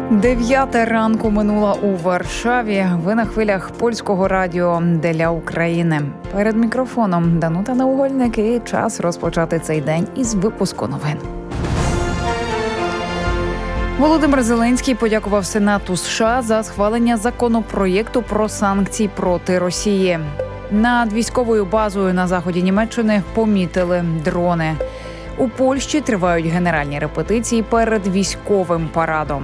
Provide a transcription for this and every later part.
9 ранку минула у Варшаві. Ви на хвилях Польського радіо для України. Перед мікрофоном Данута Наугольник і час розпочати цей день із випуску новин. Володимир Зеленський подякував Сенату США за схвалення законопроєкту про санкції проти Росії. Над військовою базою на заході Німеччини помітили дрони. У Польщі тривають генеральні репетиції перед військовим парадом.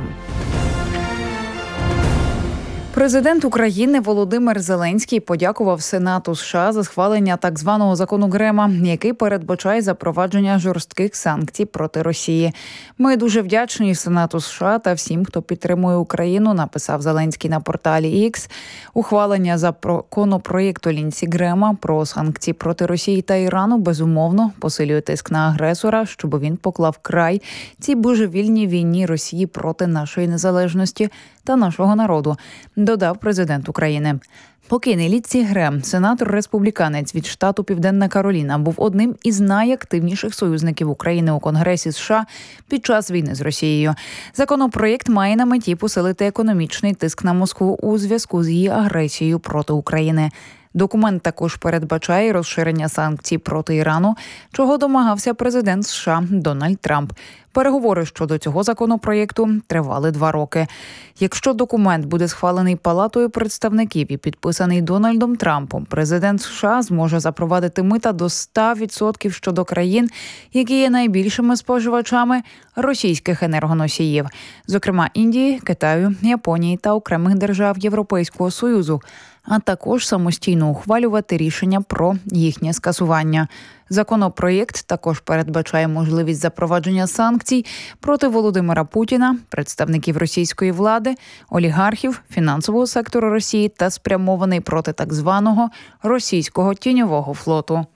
Президент України Володимир Зеленський подякував Сенату США за схвалення так званого закону Грема, який передбачає запровадження жорстких санкцій проти Росії. Ми дуже вдячні Сенату США та всім, хто підтримує Україну, написав Зеленський на порталі X. Ухвалення законопроєкту Лінсі Грема про санкції проти Росії та Ірану безумовно посилює тиск на агресора, щоб він поклав край цій божевільній війні Росії проти нашої незалежності та нашого народу, додав президент України. Поки Лінсі Грем, сенатор-республіканець від штату Південна Кароліна, був одним із найактивніших союзників України у Конгресі США під час війни з Росією. Законопроєкт має на меті посилити економічний тиск на Москву у зв'язку з її агресією проти України. Документ також передбачає розширення санкцій проти Ірану, чого домагався президент США Дональд Трамп. Переговори щодо цього законопроєкту тривали 2 роки. Якщо документ буде схвалений Палатою представників і підписаний Дональдом Трампом, президент США зможе запровадити мита до 100% щодо країн, які є найбільшими споживачами російських енергоносіїв, зокрема Індії, Китаю, Японії та окремих держав Європейського Союзу, а також самостійно ухвалювати рішення про їхнє скасування. Законопроєкт також передбачає можливість запровадження санкцій проти Володимира Путіна, представників російської влади, олігархів, фінансового сектору Росії та спрямований проти так званого російського тіньового флоту.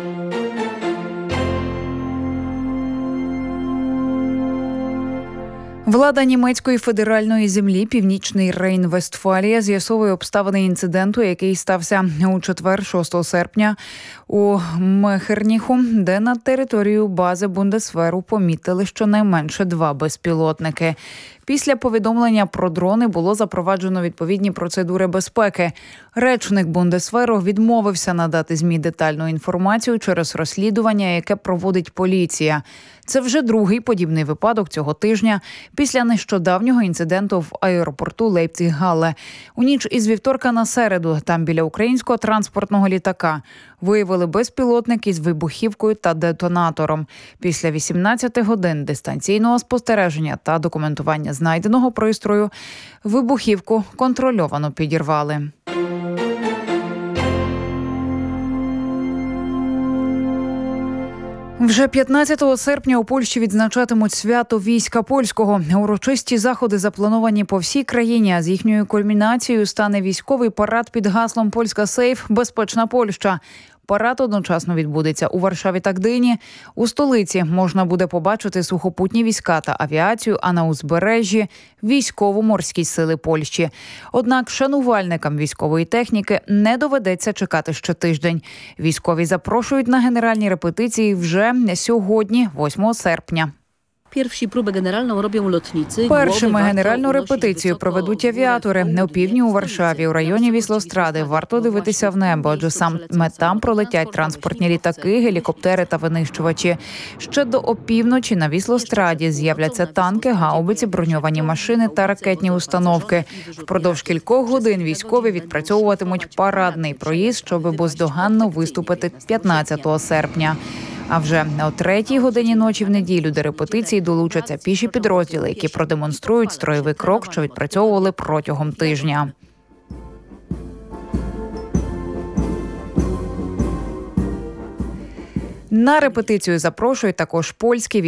Влада німецької федеральної землі Північний Рейн-Вестфалія з'ясовує обставини інциденту, який стався у четвер, 6 серпня, у Мехерніху, де на територію бази Бундесверу помітили щонайменше 2 безпілотники. Після повідомлення про дрони було запроваджено відповідні процедури безпеки. Речник Бундесверу відмовився надати ЗМІ детальну інформацію через розслідування, яке проводить поліція. Це вже другий подібний випадок цього тижня після нещодавнього інциденту в аеропорту Лейпциг-Галле. У ніч із вівторка на середу, там біля українського транспортного літака, виявили безпілотник із вибухівкою та детонатором. Після 18 годин дистанційного спостереження та документування знайденого пристрою вибухівку контрольовано підірвали. Вже 15 серпня у Польщі відзначатимуть свято війська польського. Урочисті заходи заплановані по всій країні, а з їхньою кульмінацією стане військовий парад під гаслом «Польська сейф. Безпечна Польща». Парад одночасно відбудеться у Варшаві та Гдині. У столиці можна буде побачити сухопутні війська та авіацію, а на узбережжі – військово-морські сили Польщі. Однак шанувальникам військової техніки не доведеться чекати ще тиждень. Військові запрошують на генеральні репетиції вже сьогодні, 8 серпня. Першими генеральну репетицію проведуть авіатори. На півдні у Варшаві, у районі Віслостради. Варто дивитися в небо, адже саме там пролетять транспортні літаки, гелікоптери та винищувачі. Ще до опівночі на Віслостраді з'являться танки, гаубиці, броньовані машини та ракетні установки. Впродовж кількох годин військові відпрацьовуватимуть парадний проїзд, щоб бездоганно виступити 15 серпня. А вже о 3-й годині ночі в неділю до репетиції долучаться піші підрозділи, які продемонструють строєвий крок, що відпрацьовували протягом тижня. На репетицію запрошують також польські